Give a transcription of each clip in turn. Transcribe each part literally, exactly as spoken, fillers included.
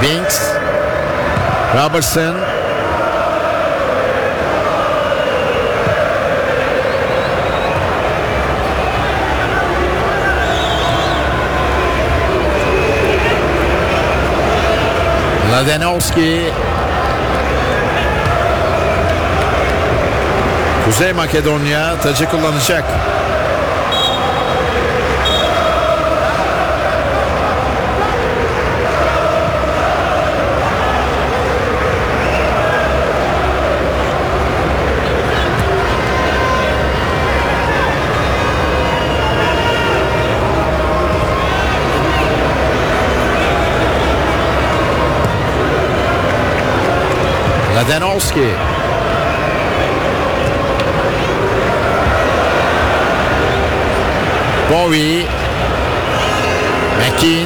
Binks, Robertson, Mladenovski, Kuzey Makedonya tacı kullanacak. Mladenovski, Bowie, McKean,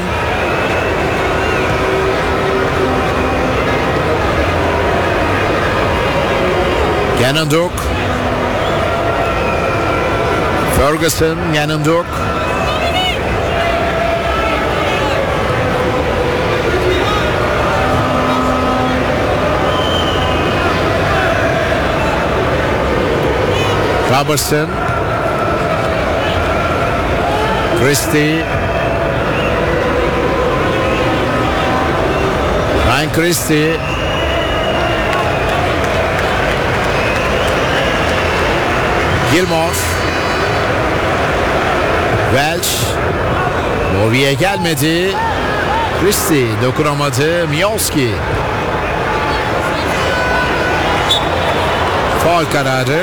Ganonduk, Ferguson, Ganonduk, Robertson, Christie, Ryan Christie, Gilmore, Welch, Bowie'ye gelmedi, Christie dokunamadı, Miolski, faul kararı.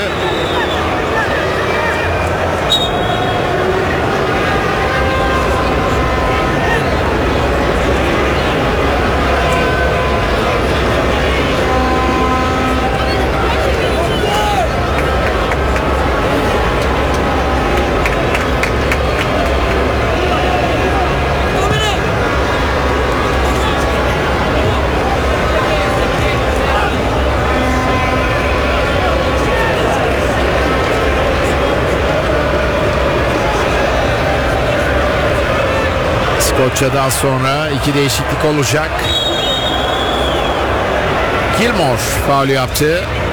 Skoçya'dan sonra iki değişiklik olacak. Gilmore faul yaptı.